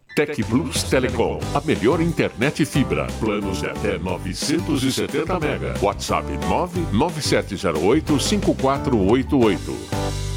Tec Plus Telecom, a melhor internet fibra. Planos de até 970 MB. WhatsApp 99708-5488.